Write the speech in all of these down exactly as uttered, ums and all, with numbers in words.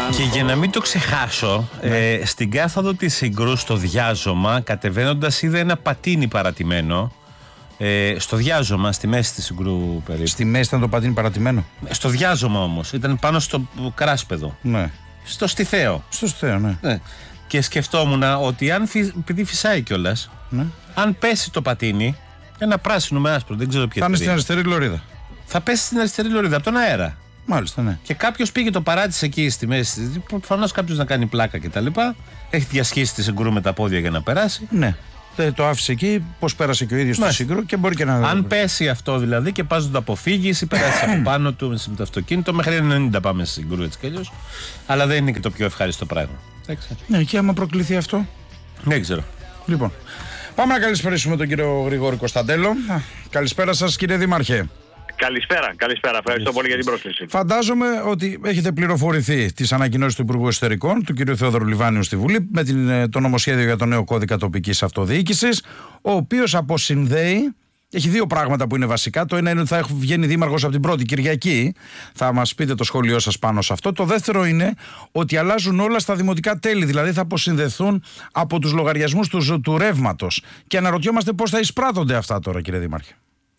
Και για να μην το ξεχάσω, ναι. ε, στην κάθοδο της Συγκρού στο διάζωμα, κατεβαίνοντας, είδα ένα πατίνι παρατημένο. Ε, στο διάζωμα, στη μέση της Συγκρού περίπου. Στη μέση ήταν το πατίνι παρατημένο. Στο διάζωμα όμως, ήταν πάνω στο κράσπεδο. Ναι. Στο Στιθαίο. Στο Στιθαίο, ναι. ναι. Και σκεφτόμουν ότι αν, επειδή φυσάει κιόλας, ναι. αν πέσει το πατίνι, ένα πράσινο με άσπρο, δεν ξέρω ποιο. Θα είναι στην αριστερή λωρίδα. Θα πέσει στην αριστερή λωρίδα, από τον αέρα. Μάλιστα, ναι. Και κάποιος πήγε, το παράτησε εκεί στη μέση. Προφανώς κάποιος να κάνει πλάκα κτλ. Έχει διασχίσει τη Συγκρού με τα πόδια για να περάσει. Ναι. Το άφησε εκεί, πώς πέρασε και ο ίδιος στο Συγκρού και μπορεί και να. Αν πέσει αυτό δηλαδή και πας να το αποφύγεις ή περάσει από πάνω του με το αυτοκίνητο, μέχρι ενενήντα πάμε στη Συγκρού έτσι κι αλλιώς. Αλλά δεν είναι και το πιο ευχάριστο πράγμα. Ναι, και άμα προκληθεί αυτό. Δεν ξέρω. Λοιπόν, πάμε να καλησπερίσουμε τον κύριο Γρηγόρη Κωνσταντέλο. Καλησπέρα σας, κύριε Δήμαρχε. Καλησπέρα, καλησπέρα. Ευχαριστώ πολύ για την πρόσκληση. Φαντάζομαι ότι έχετε πληροφορηθεί τις ανακοινώσεις του Υπουργού Εσωτερικών, του κ. Θεόδωρου Λιβάνιου, στη Βουλή, με την, το νομοσχέδιο για το νέο κώδικα τοπικής αυτοδιοίκησης, ο οποίος αποσυνδέει. Έχει δύο πράγματα που είναι βασικά. Το ένα είναι ότι θα βγαίνει δήμαρχος από την πρώτη Κυριακή. Θα μας πείτε το σχόλιο σας πάνω σε αυτό. Το δεύτερο είναι ότι αλλάζουν όλα στα δημοτικά τέλη. Δηλαδή θα αποσυνδεθούν από τους λογαριασμούς του, του ρεύματος. Και αναρωτιόμαστε πώς θα εισπράττονται αυτά τώρα, κύριε Δήμαρχε.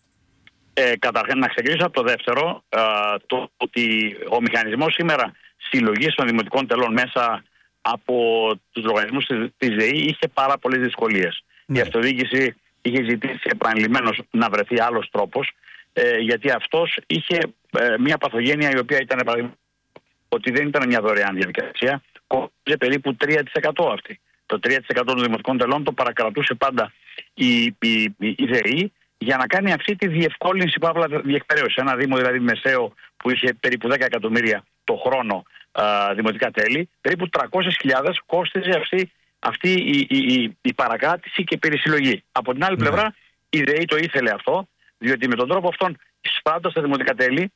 Ε, καταρχήν να ξεκινήσω από το δεύτερο, ε, το ότι ο μηχανισμός σήμερα συλλογής των δημοτικών τελών μέσα από τους λογαριασμούς της ΔΕΗ είχε πάρα πολλές δυσκολίες. Ναι. Η αυτοδιοίκηση είχε ζητήσει επανειλημμένως να βρεθεί άλλος τρόπος, ε, γιατί αυτός είχε ε, μια παθογένεια η οποία ήταν παραδείγμα, ότι δεν ήταν μια δωρεάν διαδικασία, κόστιζε περίπου τρία τοις εκατό αυτή. Το τρία τοις εκατό των δημοτικών τελών το παρακρατούσε πάντα η, η, η, η ΔΕΗ, για να κάνει αυτή τη διευκόλυνση παύλα διεκπαιρέωση. Ένα Δήμο δηλαδή μεσαίο που είχε περίπου δέκα εκατομμύρια το χρόνο α, δημοτικά τέλη, περίπου τριακόσιες χιλιάδες κόστιζε αυτή, αυτή η, η, η, η παρακράτηση και περισυλλογή. Από την άλλη mm. πλευρά η ΔΕΗ το ήθελε αυτό, διότι με τον τρόπο αυτόν εισπράττοντας τα δημοτικά τέλη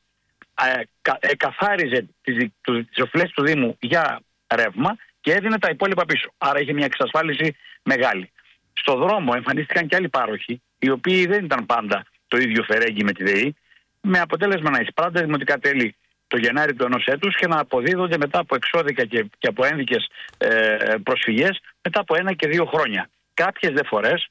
εκαθάριζε τις, τις οφειλές του Δήμου για ρεύμα και έδινε τα υπόλοιπα πίσω. Άρα είχε μια εξασφάλιση μεγάλη. Στο δρόμο εμφανίστηκαν και άλλοι πάροχοι, οι οποίοι δεν ήταν πάντα το ίδιο φερέγγι με τη ΔΕΗ, με αποτέλεσμα να εισπράττουν δημοτικά τέλη το Γενάρη του ενός έτους και να αποδίδονται μετά από εξώδικα και, και από ένδικες ε, προσφυγές μετά από ένα και δύο χρόνια. Κάποιες δε φορές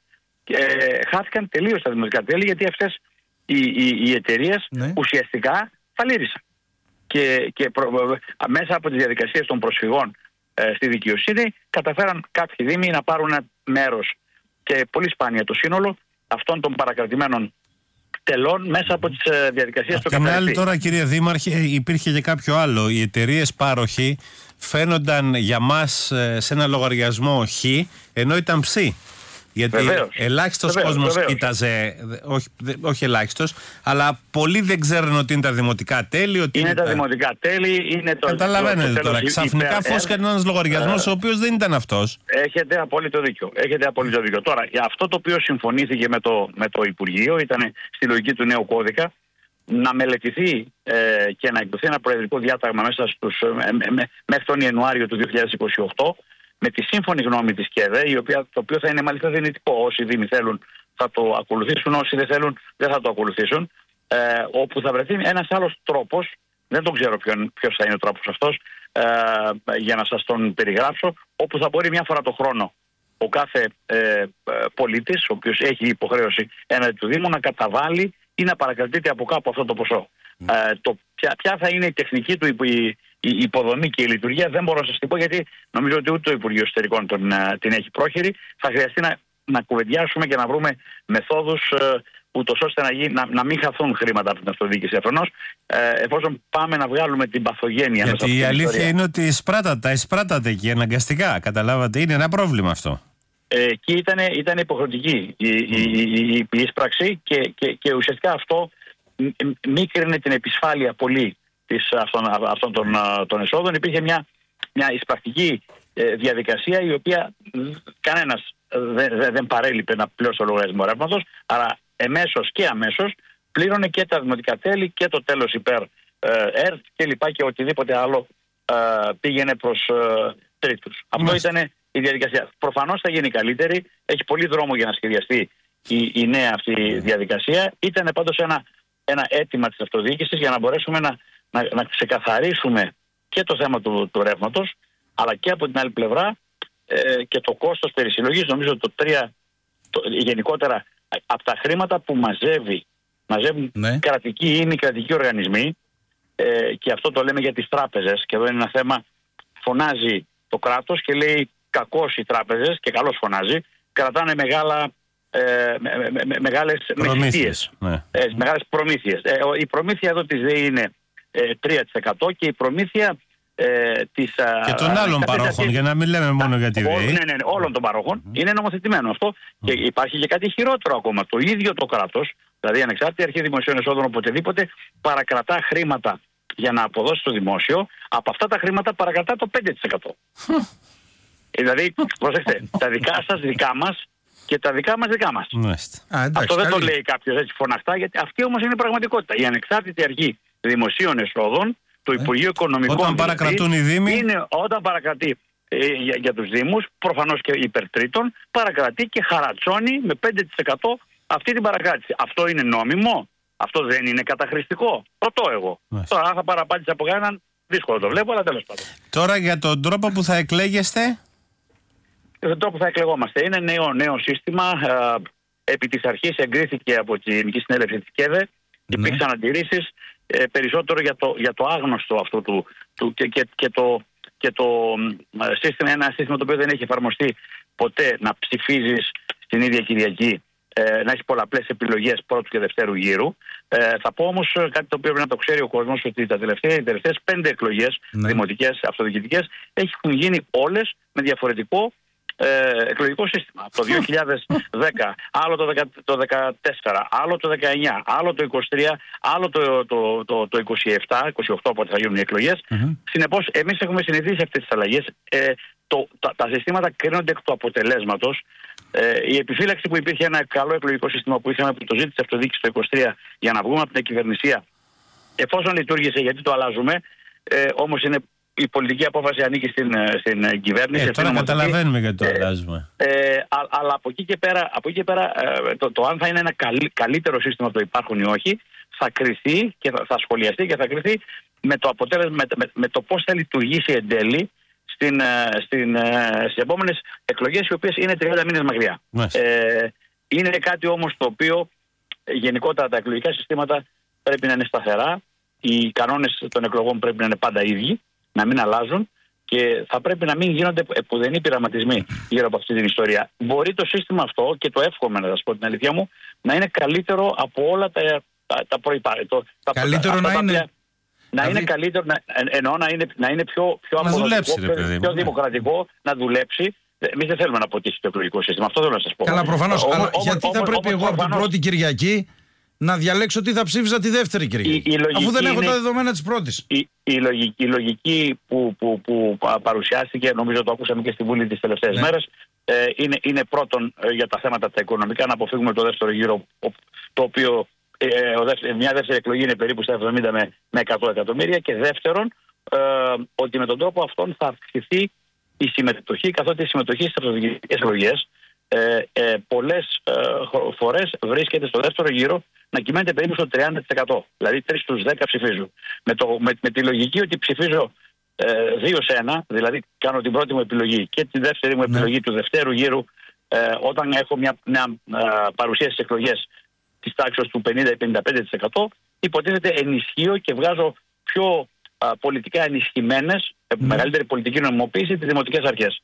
ε, χάθηκαν τελείως τα δημοτικά τέλη, γιατί αυτές οι, οι, οι εταιρείες ναι. ουσιαστικά φαλήρισαν. Και, και προ, μέσα από τις διαδικασίες των προσφυγών ε, στη δικαιοσύνη καταφέραν κάποιοι δήμοι να πάρουν μέρος, και πολύ σπάνια το σύνολο αυτών των παρακρατημένων τελών μέσα από τις ε, διαδικασίες του καθαριστή. Την άλλη τώρα, κύριε Δήμαρχε, υπήρχε και κάποιο άλλο. Οι εταιρείες πάροχοι φαίνονταν για μας ε, σε ένα λογαριασμό Χ, ενώ ήταν Ψ. Γιατί ελάχιστος κόσμος κοίταζε, όχι, όχι ελάχιστος, αλλά πολλοί δεν ξέρουν ότι είναι τα δημοτικά τέλη. Ότι είναι, είναι τα δημοτικά τέλη, είναι το. Καταλαβαίνετε τώρα. Ξαφνικά φόσκανε ένας λογαριασμός, ο οποίος δεν ήταν αυτός. Έχετε απόλυτο δίκιο. Έχετε απόλυτο δίκιο. Τώρα, αυτό το οποίο συμφωνήθηκε με το, με το Υπουργείο ήταν στη λογική του νέου κώδικα να μελετηθεί ε, και να εκδοθεί ένα προεδρικό διάταγμα μέσα στους, ε, με, με, μέχρι τον Ιανουάριο του δύο χιλιάδες είκοσι οκτώ. Με τη σύμφωνη γνώμη της ΚΕΔΕ, η οποία, το οποίο θα είναι μάλιστα δυνητικό. Όσοι δήμοι θέλουν θα το ακολουθήσουν, όσοι δεν θέλουν δεν θα το ακολουθήσουν. Ε, όπου θα βρεθεί ένας άλλος τρόπος, δεν τον ξέρω ποιος θα είναι ο τρόπος αυτός, ε, για να σας τον περιγράψω, όπου θα μπορεί μια φορά το χρόνο ο κάθε ε, πολίτης, ο οποίος έχει υποχρέωση έναντι του Δήμου, να καταβάλει ή να παρακρατείται από κάπου αυτό το ποσό. Mm. Ε, το, ποια, ποια θα είναι η τεχνική του η, η υποδομή και η λειτουργία δεν μπορώ να σας την πω, γιατί νομίζω ότι ούτε το Υπουργείο Εσωτερικών τον, την έχει πρόχειρη. Θα χρειαστεί να, να κουβεντιάσουμε και να βρούμε μεθόδους ε, ούτως ώστε να, γι, να, να μην χαθούν χρήματα από την αυτοδιοίκηση αφενός, ε, εφόσον πάμε να βγάλουμε την παθογένεια. Γιατί η αλήθεια ιστορία. Είναι ότι εισπράτατα, εισπράτατε και αναγκαστικά, καταλάβατε, είναι ένα πρόβλημα αυτό. Ε, εκεί ήταν, ήταν υποχρεωτική η, η, η, η εισπράξη και, και, και ουσιαστικά αυτό μίκρινε την επισφάλεια πολύ της, αυτών, αυτών των, των εσόδων. Υπήρχε μια, μια εισπρακτική ε, διαδικασία η οποία κανένας δεν, δε, δεν παρέλειπε να πληρώσει το λογαριασμό ρεύματος, αλλά εμέσως και αμέσως πλήρωνε και τα δημοτικά τέλη και το τέλος υπέρ ε, ΕΡΤ και λοιπά και οτιδήποτε άλλο ε, πήγαινε προς ε, τρίτους. Αυτό ήταν η διαδικασία. Προφανώς θα γίνει καλύτερη, έχει πολύ δρόμο για να σχεδιαστεί η, η νέα αυτή διαδικασία. Ήταν πάντως ένα, ένα αίτημα της αυτοδιοίκησης για να μπορέσουμε να, να, να ξεκαθαρίσουμε και το θέμα του, του ρεύματος, αλλά και από την άλλη πλευρά ε, και το κόστος περισυλλογής. Νομίζω το τρία το, γενικότερα από τα χρήματα που μαζεύει, μαζεύουν ναι. κρατικοί ή μη κρατικοί οργανισμοί, ε, και αυτό το λέμε για τις τράπεζες, και εδώ είναι ένα θέμα, φωνάζει το κράτος και λέει κακώς οι τράπεζες, και καλώς φωνάζει, κρατάνε μεγάλα, ε, με, με, με, μεγάλες προμήθειες. Ναι. Ε, μεγάλες προμήθειες. Ε, η προμήθεια εδώ της ΔΕΗ είναι ε, τρία τοις εκατό και η προμήθεια ε, της... Και των άλλων παρόχων, αρχής, για να μην λέμε μόνο για τη ΔΕΗ. Ναι, ναι, ναι, όλων των παρόχων. Mm. Είναι νομοθετημένο αυτό. Mm. Και υπάρχει και κάτι χειρότερο ακόμα. Το ίδιο το κράτος, δηλαδή η Ανεξάρτητη Αρχή Δημοσίων Εσόδων, οποτεδήποτε παρακρατά χρήματα για να αποδώσει στο δημόσιο, από αυτά τα χρήματα παρακρατά το πέντε τοις εκατό. Δηλαδή, προσέξτε, τα δικά σας δικά μας και τα δικά μας δικά μας. Α, εντάξει, αυτό δεν καλή. το λέει κάποιος έτσι φωναχτά, γιατί αυτή όμως είναι η πραγματικότητα. Η Ανεξάρτητη Αρχή Δημοσίων Εσόδων, το ε, Υπουργείο Οικονομικών, όταν παρακρατούν οι Δήμοι, είναι, όταν παρακρατεί ε, για, για τους Δήμους, προφανώς και υπερτρίτων, παρακρατεί και χαρατσώνει με πέντε τοις εκατό αυτή την παρακράτηση. Αυτό είναι νόμιμο? Αυτό δεν είναι καταχρηστικό? Ρωτώ εγώ. Μάλιστα. Τώρα, αν θα παραπάτησα από κανέναν, δύσκολο το βλέπω, αλλά τέλος πάντων. Τώρα για τον τρόπο που θα εκλέγεστε. Για τον τρόπο που θα εκλεγόμαστε. Είναι νέο, νέο σύστημα. Ε, επί της αρχής εγκρίθηκε από τη Γενική Συνέλευση της ΚΕΔΕ. Ναι. Υπήρξαν αντιρρήσεις ε, περισσότερο για το, για το άγνωστο αυτό του, του και, και, και το, και το ε, σύστημα, ένα σύστημα το οποίο δεν έχει εφαρμοστεί ποτέ, να ψηφίζεις στην ίδια Κυριακή, ε, να έχει πολλαπλές επιλογές πρώτου και δευτέρου γύρου. Ε, θα πω όμως κάτι το οποίο πρέπει να το ξέρει ο κόσμος, ότι τα τελευταία, οι τελευταίες πέντε εκλογές, ναι, δημοτικές, αυτοδιοικητικές, έχουν γίνει όλες με διαφορετικό ε, εκλογικό σύστημα. Το δύο χιλιάδες δέκα, άλλο το, δεκα, το δεκατέσσερα, άλλο το δεκαεννιά, άλλο το είκοσι τρία, άλλο το, το, το, το είκοσι επτά, είκοσι οκτώ, όποτε θα γίνουν οι εκλογές. Mm-hmm. Συνεπώς, εμείς έχουμε συνηθίσει αυτές τις αλλαγές. Ε, το, τα, τα συστήματα κρίνονται εκ του αποτελέσματος. Ε, η επιφύλαξη που υπήρχε ένα καλό εκλογικό σύστημα που είχαμε, που το ζήτησε αυτοδιοίκηση το είκοσι τρία για να βγούμε από την κυβερνησία, εφόσον λειτουργήσε, γιατί το αλλάζουμε, ε, όμως είναι η πολιτική απόφαση ανήκει στην, στην κυβέρνηση. Ε, τώρα καταλαβαίνουμε γιατί το αλλάζουμε. Ε, ε, α, αλλά από εκεί και πέρα, από εκεί και πέρα ε, το, το αν θα είναι ένα καλύ, καλύτερο σύστημα το υπάρχουν ή όχι, θα κριθεί και θα, θα σχολιαστεί και θα κριθεί με το αποτέλεσμα, με, με, με το πώς θα λειτουργήσει εν τέλει στην, στην, στις επόμενες εκλογές, οι οποίες είναι τριάντα μήνες μακριά. Ε, είναι κάτι όμως το οποίο γενικότερα τα εκλογικά συστήματα πρέπει να είναι σταθερά. Οι κανόνες των εκλογών πρέπει να είναι πάντα ίδιοι, να μην αλλάζουν, και θα πρέπει να μην γίνονται επουδενή πειραματισμοί γύρω από αυτή την ιστορία. Μπορεί το σύστημα αυτό, και το εύχομαι να σας πω την αλήθεια μου, να είναι καλύτερο από όλα τα, τα, τα προϋπάρχοντα. Καλύτερο να είναι. Να δηλαδή... είναι καλύτερο, να, εννοώ να είναι, να είναι πιο, πιο αποδοτικό, πιο, πιο, πιο δημοκρατικό, να δουλέψει. Εμείς δεν θέλουμε να αποτύχει το εκλογικό σύστημα. Αυτό θέλω να σας πω. Καλά, προφανώς. Ο, αλλά ο, γιατί ο, θα ο, πρέπει ο, εγώ από την πρώτη Κυριακή να διαλέξω τι θα ψήφιζα τη δεύτερη Κυριακή, η, η αφού δεν έχω είναι... τα δεδομένα της πρώτης? Η, η, λογική, η λογική που, που, που παρουσιάστηκε, νομίζω το ακούσαμε και στη Βουλή τις τελευταίες ναι. μέρες, ε, είναι, είναι πρώτον ε, για τα θέματα τα οικονομικά, να αποφύγουμε το δεύτερο γύρο, το οποίο ε, ο δεύτερο, μια δεύτερη εκλογή είναι περίπου στα εβδομήντα με εκατό εκατομμύρια, και δεύτερον ε, ότι με τον τρόπο αυτόν θα αυξηθεί η συμμετοχή, καθότι η συμμετοχή στις αυτοδιοικητικές εκλογές ε, ε, πολλές ε, φορές βρίσκεται στο δεύτερο γύρο να κυμαίνεται περίπου στο τριάντα τοις εκατό. Δηλαδή τρεις στους δέκα ψηφίζουν. Με, το, με, με τη λογική ότι ψηφίζω ε, δύο σε ένα, δηλαδή κάνω την πρώτη μου επιλογή και τη δεύτερη μου επιλογή ναι. του δευτέρου γύρου, ε, όταν έχω μια, μια α, παρουσία στις εκλογές της τάξης του πενήντα με πενήντα πέντε τοις εκατό, υποτίθεται ενισχύω και βγάζω πιο α, πολιτικά ενισχυμένες, mm. μεγαλύτερη πολιτική νομιμοποίηση τις δημοτικές αρχές.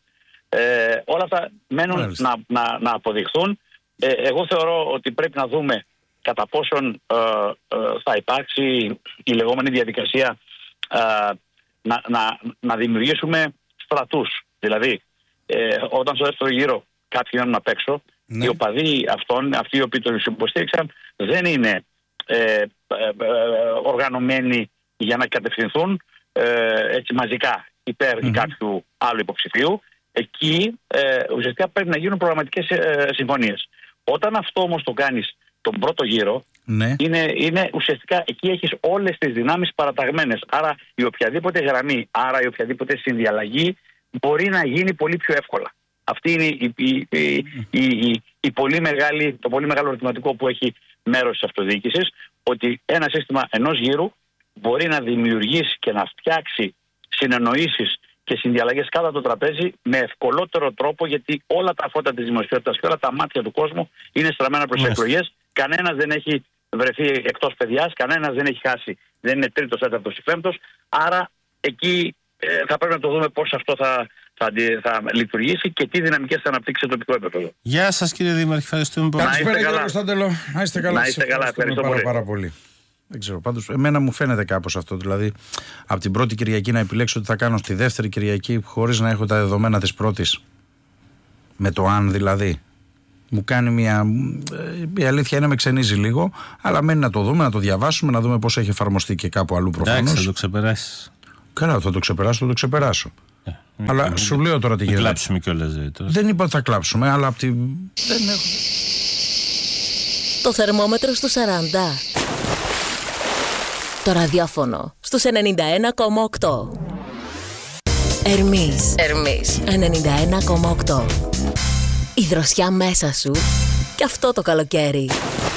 Ε, όλα αυτά μένουν να, να, να αποδειχθούν. Ε, εγώ θεωρώ ότι πρέπει να δούμε κατά πόσον ε, ε, θα υπάρξει η λεγόμενη διαδικασία ε, να, να, να δημιουργήσουμε στρατούς. Δηλαδή, ε, όταν στο δεύτερο γύρο κάποιοι μένουν απ' έξω, ναι. οι οπαδοί αυτών, αυτοί οι οποίοι τον υποστήριξαν, δεν είναι ε, ε, ε, οργανωμένοι για να κατευθυνθούν ε, έτσι μαζικά υπέρ mm-hmm. κάποιου άλλου υποψηφίου. Εκεί ε, ουσιαστικά πρέπει να γίνουν προγραμματικές ε, συμφωνίες. Όταν αυτό όμως το κάνεις τον πρώτο γύρο, ναι. είναι, είναι ουσιαστικά εκεί έχεις όλες τις δυνάμεις παραταγμένες. Άρα η οποιαδήποτε γραμμή, άρα η οποιαδήποτε συνδιαλλαγή μπορεί να γίνει πολύ πιο εύκολα. Αυτή είναι η, η, η, η, η, η πολύ μεγάλη, το πολύ μεγάλο ερωτηματικό που έχει μέρος της αυτοδιοίκησης, ότι ένα σύστημα ενός γύρου μπορεί να δημιουργήσει και να φτιάξει συνεννοήσεις και συνδιαλλαγές κάτω το τραπέζι με ευκολότερο τρόπο, γιατί όλα τα φώτα της δημοσιότητας και όλα τα μάτια του κόσμου είναι στραμμένα προς yes. εκλογές. Κανένας δεν έχει βρεθεί εκτός παιδιάς, κανένας δεν έχει χάσει, δεν είναι τρίτος, τέταρτος ή πέμπτος. Άρα εκεί ε, θα πρέπει να το δούμε πώς αυτό θα, θα, θα λειτουργήσει και τι δυναμικές θα αναπτύξει σε τοπικό επίπεδο. Γεια σας κύριε Δήμαρχε, ευχαριστούμε πολύ. Καλησπέρα κύριε Κωνσταντέλο, να είστε καλά. Να είστε καλά, ευχαριστώ πάρα, πολύ. πάρα πολύ. Δεν ξέρω, πάντως εμένα μου φαίνεται κάπως αυτό, δηλαδή από την πρώτη Κυριακή να επιλέξω τι θα κάνω στη δεύτερη Κυριακή χωρίς να έχω τα δεδομένα της πρώτης, με το αν δηλαδή. Μου κάνει μια. Η αλήθεια είναι με ξενίζει λίγο, αλλά μένει να το δούμε, να το διαβάσουμε, να δούμε πώς έχει εφαρμοστεί και κάπου αλλού προφανώς. Εντάξει, θα το ξεπεράσεις. Καλά, θα το ξεπεράσω, θα το ξεπεράσω. Ε, αλλά μη, σου λέω τώρα τι γίνεται. Θα κλάψουμε κιόλας. Τώρα. Δεν είπα ότι θα κλάψουμε, αλλά από τη. Δεν έχω. Το θερμόμετρο στους σαράντα. Το ραδιόφωνο στους ενενήντα ένα κόμμα οκτώ. Ερμής. Ερμής. ενενήντα ένα κόμμα οκτώ. Η δροσιά μέσα σου και αυτό το καλοκαίρι.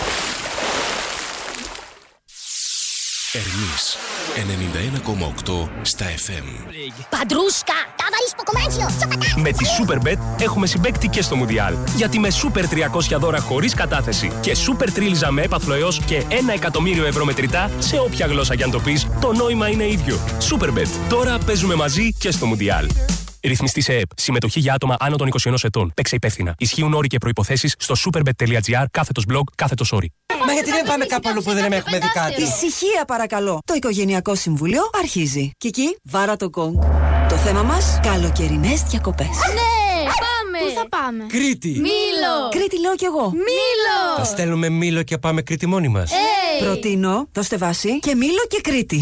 Ερμής ενενήντα ένα κόμμα οκτώ στα εφ εμ. Παντρούσκα, τάβαρι στο κομμάτσιο. Με τη Superbet έχουμε συμπαίκτη και στο Μουντιάλ. Γιατί με Super τριακόσια δώρα χωρίς κατάθεση και Super τρίλιζα με έπαθλο έως και ένα εκατομμύριο ευρώ μετρητά, σε όποια γλώσσα κι αν το πεις, το νόημα είναι ίδιο. Superbet. Τώρα παίζουμε μαζί και στο Μουντιάλ. Ρυθμιστή σε ΕΕΠ. Συμμετοχή για άτομα άνω των είκοσι ενός ετών. Παίξε υπεύθυνα. Ισχύουν όροι και προϋποθέσεις στο superbet.gr κάθετος blog κάθετος όροι. Μα γιατί δεν πάμε κάπου αλλού που δεν έχουμε δει κάτι. Ησυχία παρακαλώ. Το Οικογενειακό Συμβούλιο αρχίζει. Κική, βάρα το γκονγκ. Το θέμα μας, καλοκαιρινές διακοπές. Ναι, πάμε. Πού θα πάμε? Κρήτη. Μήλο. Κρήτη λέω κι εγώ. Μήλο. Θα στέλνουμε Μήλο και πάμε Κρήτη μόνοι μας. Hey. Προτείνω, δώστε βάση και Μήλο και Κρήτη.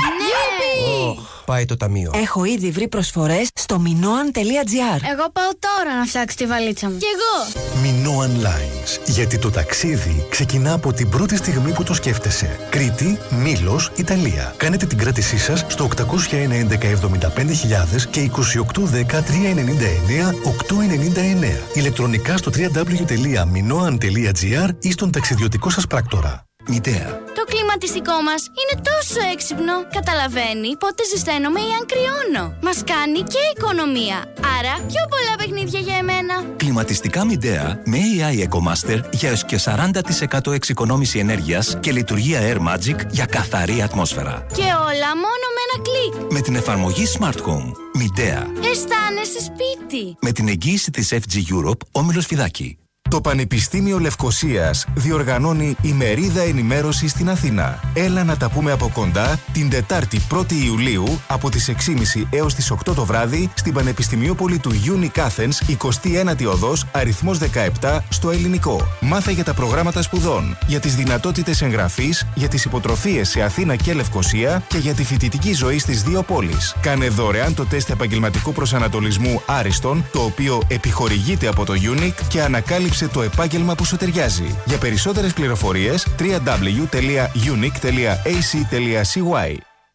Ναι. Oh, πάει το ταμείο. Έχω ήδη βρει προσφορές στο minoan τελεία gr. Εγώ πάω τώρα να φτιάξω τη βαλίτσα μου. Κι εγώ. Minoan Lines. Γιατί το ταξίδι ξεκινά από την πρώτη στιγμή που το σκέφτεσαι. Κρήτη, Μήλος, Ιταλία. Κάνετε την κράτησή σας στο οκτακόσια ένα έντεκα εβδομήντα πέντε χιλιάδες και είκοσι οκτώ δέκα τριακόσια ενενήντα εννέα οκτακόσια ενενήντα εννέα. Ηλεκτρονικά στο double-u double-u double-u τελεία minoan τελεία gr ή στον ταξιδιωτικό σας πράκτορα. Μητέα. Το κλιματιστικό μας είναι τόσο έξυπνο. Καταλαβαίνει πότε ζεσταίνομαι ή αν κρυώνω. Μας κάνει και οικονομία. Άρα πιο πολλά παιχνίδια για εμένα. Κλιματιστικά Μητέα με έι άι EcoMaster για έως και σαράντα τοις εκατό εξοικονόμηση ενέργειας και λειτουργία Air Magic για καθαρή ατμόσφαιρα. Και όλα μόνο με ένα κλικ. Με την εφαρμογή Smart Home. Μητέα. Αισθάνεσαι σπίτι. Με την εγγύηση της εφ τζι Europe, Όμιλος Φιδάκη. Το Πανεπιστήμιο Λευκωσίας διοργανώνει ημερίδα ενημέρωση στην Αθήνα. Έλα να τα πούμε από κοντά την Τετάρτη πρώτη Ιουλίου από τις έξι και μισή έως τις οκτώ το βράδυ στην Πανεπιστημιόπολη του Unique Athens, εικοστή ένατη οδός, αριθμός δεκαεπτά, στο Ελληνικό. Μάθε για τα προγράμματα σπουδών, για τις δυνατότητες εγγραφής, για τις υποτροφίες σε Αθήνα και Λευκωσία και για τη φοιτητική ζωή στις δύο πόλεις. Κάνε δωρεάν το τεστ επαγγελματικού προσανατολισμού Άριστον, το οποίο επιχορηγείται από το Unique και ανακάλυψε το επάγγελμα που σου ταιριάζει. Για περισσότερες πληροφορίες double-u double-u double-u τελεία unique τελεία έι σι τελεία σι γουάι.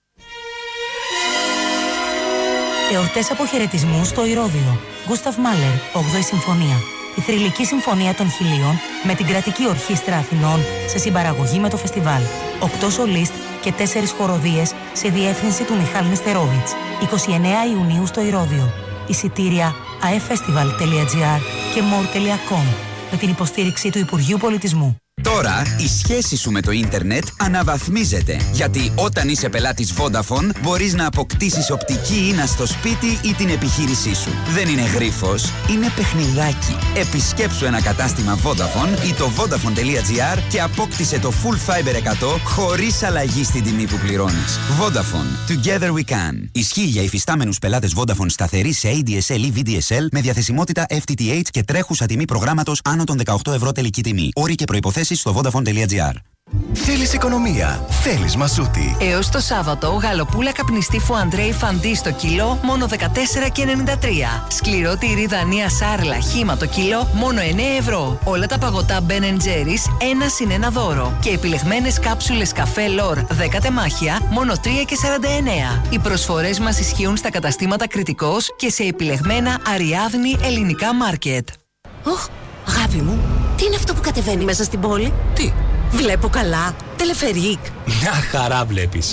Εορτές αποχαιρετισμού στο Ηρώδειο. Γκούσταβ Μάλερ, όγδοη Συμφωνία. Η θρυλική συμφωνία των Χιλίων με την Κρατική Ορχήστρα Αθηνών σε συμπαραγωγή με το φεστιβάλ. Οκτώ σολίστ και τέσσερις χοροδίες σε διεύθυνση του Μιχάλη Νεστερόβιτς. εικοστή ενάτη Ιουνίου στο Ηρώδειο. Εισιτήρια a e festival τελεία gr και more τελεία com με την υποστήριξη του Υπουργείου Πολιτισμού. Τώρα η σχέση σου με το ίντερνετ αναβαθμίζεται. Γιατί όταν είσαι πελάτης Vodafone μπορείς να αποκτήσεις οπτική ίνα στο σπίτι ή την επιχείρησή σου. Δεν είναι γρίφος, είναι παιχνιδάκι. Επισκέψου ένα κατάστημα Vodafone ή το vodafone τελεία gr και απόκτησε το Full Fiber εκατό χωρίς αλλαγή στην τιμή που πληρώνεις. Vodafone. Together we can. Ισχύει για υφιστάμενους πελάτες Vodafone σταθερή σε έι ντι ες ελ ή βι ντι ες ελ με διαθεσιμότητα εφ τι τι έιτς και τρέχουσα τιμή προγράμματος άνω των δεκαοκτώ ευρώ τελική τιμή. Όροι και προϋποθέσεις στο vodafone τελεία gr. Θέλεις οικονομία, θέλεις Μασούτη. Έως το Σάββατο, γαλοπούλα καπνιστή Φουαντρέι Φαντί στο κιλό, μόνο δεκατέσσερα και ενενήντα τρία. Σκληρό τυρί Δανία Σάρλα χύμα το κιλό, μόνο εννέα ευρώ. Όλα τα παγωτά Ben and Jerry's, ένα συν ένα δώρο. Και επιλεγμένες κάψουλες καφέ Λορ δέκα τεμάχια, μόνο τρία και σαράντα εννέα. Οι προσφορές μας ισχύουν στα καταστήματα Κρητικός και σε επιλεγμένα Αριάδνη ελληνικά μάρκετ. Οχ, αγάπη μου, τι είναι αυτό που κατεβαίνει μέσα στην πόλη? Τι? Βλέπω καλά. Τελεφερίκ. Μια χαρά βλέπεις.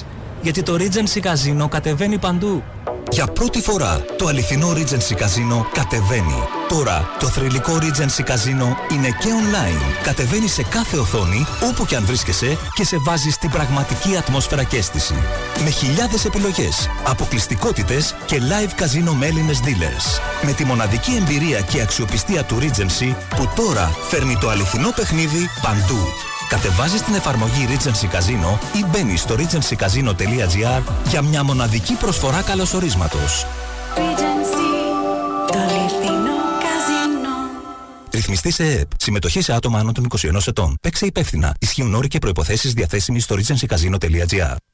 γιατί το Regency Casino κατεβαίνει παντού. Για πρώτη φορά το αληθινό Regency Casino κατεβαίνει. Τώρα το θρυλικό Regency Casino είναι και online. Κατεβαίνει σε κάθε οθόνη, όπου και αν βρίσκεσαι, και σε βάζει στην πραγματική ατμόσφαιρα και αίσθηση. Με χιλιάδες επιλογές, αποκλειστικότητες και live casino με Έλληνες dealers. Με τη μοναδική εμπειρία και αξιοπιστία του Regency, που τώρα φέρνει το αληθινό παιχνίδι παντού. Κατεβάζεις την εφαρμογή Regency Casino ή μπαίνεις στο regency casino τελεία gr για μια μοναδική προσφορά καλωσορίσματος. Regency, το αληθινό καζίνο. Ρυθμιστή σε ΕΕΠ. Συμμετοχή σε άτομα άνω των είκοσι ενός ετών. Παίξε υπεύθυνα. Ισχύουν όροι και προϋποθέσεις διαθέσιμοι στο regency casino τελεία gr.